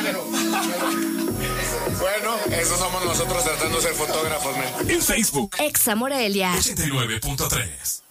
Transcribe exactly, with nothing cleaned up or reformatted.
Bueno, eso somos nosotros tratando de ser fotógrafos, men. En Facebook, Exa Morelia ochenta y nueve punto tres.